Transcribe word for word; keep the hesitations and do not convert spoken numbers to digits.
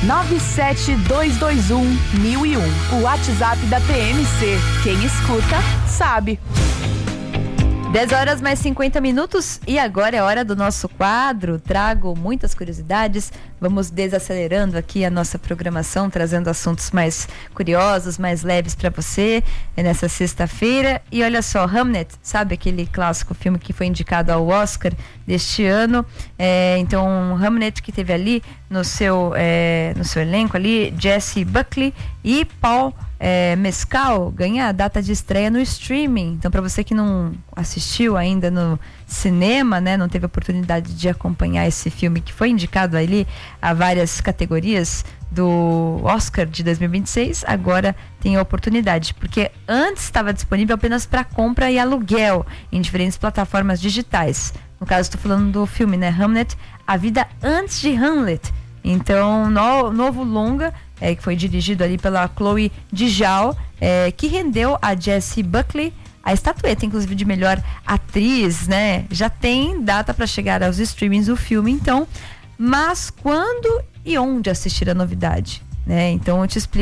nove sete dois dois um mil e um. O WhatsApp da P M C. Quem escuta, sabe. dez horas mais cinquenta minutos e agora é hora do nosso quadro. Trago muitas curiosidades. Vamos desacelerando aqui a nossa programação, trazendo assuntos mais curiosos, mais leves para você nessa sexta-feira. E olha só, Hamnet, sabe aquele clássico filme que foi indicado ao Oscar deste ano? É, então, Hamnet, que teve ali no seu, é, no seu elenco ali, Jessie Buckley e Paul É, Mescal ganha a data de estreia no streaming. Então, para você que não assistiu ainda no cinema, né, não teve a oportunidade de acompanhar esse filme que foi indicado ali a várias categorias do Oscar de dois mil e vinte e seis, agora tem a oportunidade, porque antes estava disponível apenas para compra e aluguel em diferentes plataformas digitais. No caso, estou falando do filme, né, Hamnet, A Vida Antes de Hamlet. Então, no, novo longa, é, que foi dirigido ali pela Chloe Dijal, é, que rendeu a Jessie Buckley a estatueta, inclusive, de melhor atriz, né? Já tem data para chegar aos streamings do filme, então, mas quando e onde assistir a novidade, né? Então, eu te explico